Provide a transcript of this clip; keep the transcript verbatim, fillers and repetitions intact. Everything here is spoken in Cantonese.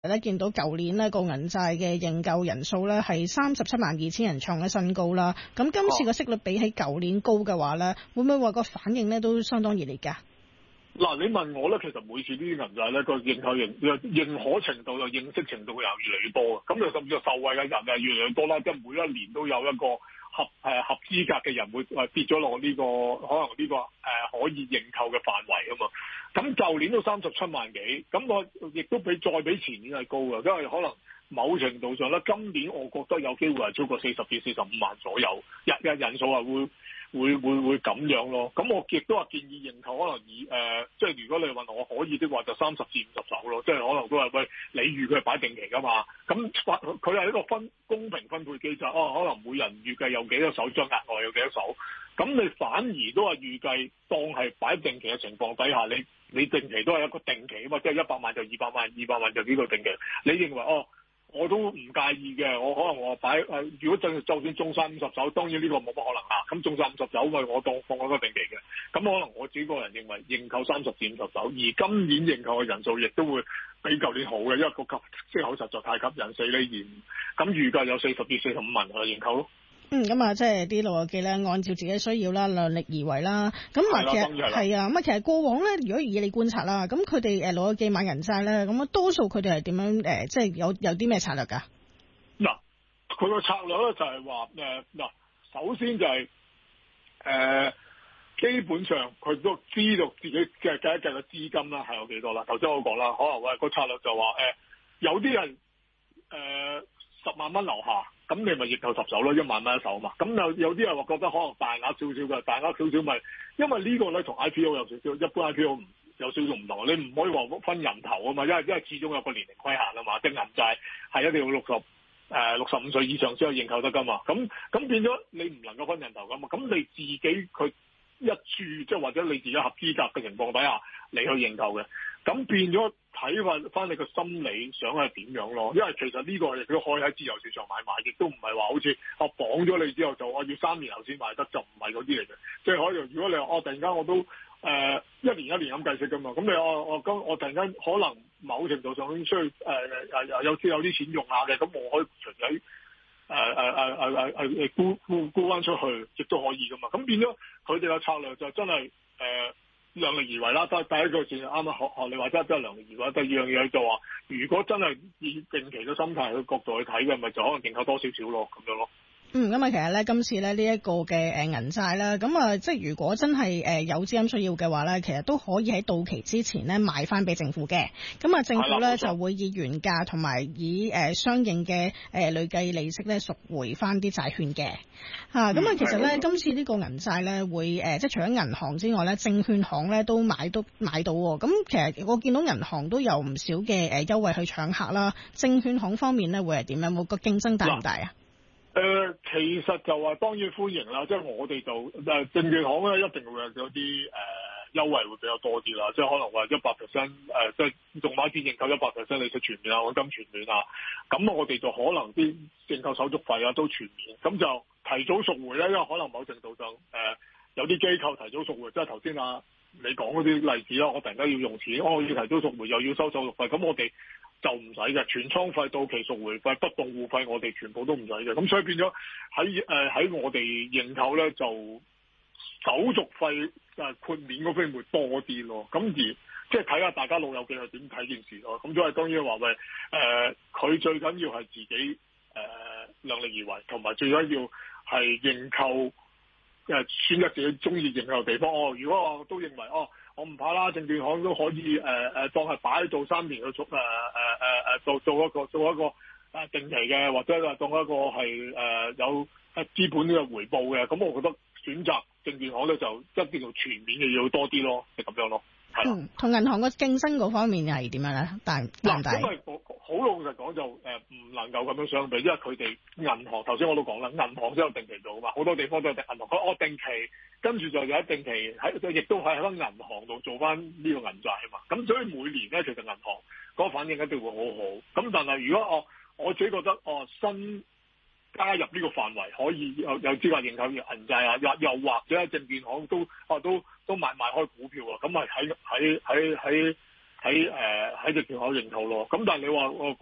咧見到舊年呢個銀債嘅認購人數咧係三十七萬二千人創咗新高啦。咁今次個息率比起舊年高嘅話咧，會唔會話個反應咧都相當熱烈㗎？ 嗱，你問我咧，其實每次呢啲銀債咧個認購認認可程度又認識程度又越嚟越多嘅，咁就甚至受惠嘅人係越嚟越多啦，即係每一年都有一個合誒合資格嘅人會誒跌咗落呢個可能呢、這個誒、呃、可以認購嘅範圍啊嘛。咁舊年都三十七萬幾，咁我亦都比再比前年係高嘅，因為可能某程度上咧，今年我覺得有機會係超過四十至四十五萬左右，日日人數係會。會會會咁樣咯，咁我亦都話建議認購，可能以誒、呃，即係如果你問我可以的話，就三十至五十手咯，即係可能都係喂，你預佢係擺定期噶嘛，咁佢係一個分公平分配機制，哦，可能每人預計有幾多手，將額外有幾多手，咁你反而都係預計當係擺定期嘅情況底下，你你定期都係一個定期啊嘛，即係一百萬就二百萬，二百萬就呢個定期，你認為哦？我都唔介意嘅，我可能我擺誒，如果就就算中晒五十手，當然呢個冇乜可能啦。咁中晒五十手，咪我當放一個定期嘅。咁可能我自己個人認為認購三十至五十手，而今年認購嘅人數亦都會比舊年好嘅，因為個吸息口實在太吸引，四厘二，咁預計有四十至四十五萬去認購咯。 嗯，咁啊，即係啲老友記咧，按照自己需要啦，量力而為啦。咁啊，其實係啊，咁啊，其實過往咧，如果以你觀察啦，咁佢哋誒老友記買銀債咧，咁啊，多數佢哋係點樣誒、呃，即係有有啲咩策略㗎？ 嗱，佢個策略咧就係話誒嗱，首先就係、是、誒、呃，基本上佢都知道自己嘅計一計嘅資金啦係有幾多啦。頭先我講啦，可能喂個策略就話誒、呃，有啲人誒、呃、十萬蚊樓下。咁你咪認購十手咯，一萬蚊一手嘛。咁有有啲人話覺得可能大額少少嘅，大額少少咪，因為呢個咧同 I P O 有少少，一般 I P O 有少少唔同。你唔可以話分人頭啊嘛，因為因為始終有個年齡規限啊嘛。即銀債係一定要六十誒六十五歲以上先可以認購得噶嘛。咁咁變咗你唔能夠分人頭噶嘛。咁你自己佢一注即係或者你自己合資格嘅情況底下，你去認購嘅。咁變咗睇翻翻你個心理想係點樣咯？因為其實呢個亦都可以喺自由市場買賣，亦都唔係話好似我綁咗你之後就我要三年後先買得，就唔係嗰啲嚟嘅。即係可以，如果你話我、哦、突然間我都誒、呃、一年一年咁計息噶嘛，咁你我我今我突然間可能某程度上需要誒誒有啲有啲錢用下嘅，咁我可以隨時誒誒誒誒誒誒沽沽沽翻出去，亦都可以噶嘛。咁變咗佢哋嘅策略就真係誒。呃量力而為啦，第第一個先啱啱學學你話齋，真係量力而為。第二樣嘢就話，如果真係以定期嘅心態去角度去睇嘅，咪就可能認購多少少咯，咁樣咯。 嗯，咁啊，其實咧，今次咧呢一個嘅誒銀債啦，咁啊，即係如果真係誒有資金需要嘅話咧，其實都可以喺到期之前咧賣翻俾政府嘅。咁啊，政府咧就會以原價同埋以誒相應嘅誒累計利息咧贖回翻啲債券嘅。嚇，咁啊，其實咧今次呢個銀債咧會誒，即係除咗銀行之外咧，證券行咧都買都買到喎。咁其實我見到銀行都有唔少嘅誒優惠去搶客啦。證券行方面咧會係點樣？冇個競爭大唔大啊？ 誒、呃，其實就話當然歡迎啦，即係我哋就誒證券行咧一定會有啲誒優惠會比較多啲啦，即係可能話一百 percent 誒，即係仲買啲認購一百 percent 利息全免啊，按金全免啊，咁我哋就可能啲認購手續費啊都全免，咁就提早贖回咧，因為可能某程度上誒、呃、有啲機構提早贖回，即係頭先啊你講嗰啲例子啦，我突然間要用錢，我要提早贖回又要收手續費，咁我哋就唔使嘅，全倉費、到期贖回費、不動戶費，我哋全部都唔使嘅。咁所以變咗喺誒喺我哋認購咧，就手續費誒豁免嗰邊會多啲咯。咁而即係睇下大家老友記係點睇件事咯。咁所以當然話喂誒，佢、呃、最緊要係自己誒、呃、量力而為，同埋最緊要係認購誒選擇自己中意認購嘅地方。哦，如果我都認為哦。我唔怕啦，證券行都可以誒誒、呃、當係擺喺度三年去做誒誒誒誒做做一個做一個誒定期嘅，或者係當一個係誒、呃、有誒資本呢個回報嘅，咁我覺得選擇證券行咧就一定要全面嘅要多啲咯，係咁樣咯，係啦。同銀行個競爭嗰方面係點樣咧？大大唔大？ 因為好老實講就誒唔、呃、能夠咁樣相比，因為佢哋銀行頭先我都講啦，銀行都有定期做啊嘛，好多地方都有定銀行，佢我定期。跟住就有一定期喺，亦都係喺銀行度做翻呢個銀債啊嘛。咁所以每年咧，其實銀行嗰個反應一定會好好。咁但係如果我我自己覺得哦，新加入呢個範圍可以有有資格認購銀債啊，又又或者證券行都啊都都賣賣開股票啊，咁咪喺喺喺喺喺誒喺隻條口認購咯。咁但係你話我